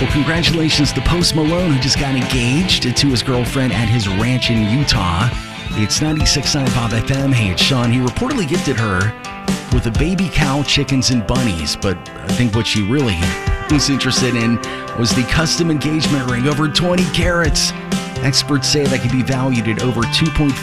Well, congratulations to Post Malone, who just got engaged to his girlfriend at his ranch in Utah. It's 96.9 Pop FM. Hey, it's Sean. He reportedly gifted her with a baby cow, chickens, and bunnies. But I think what she really was interested in was the custom engagement ring, over 20 carats. Experts say that could be valued at over $2.5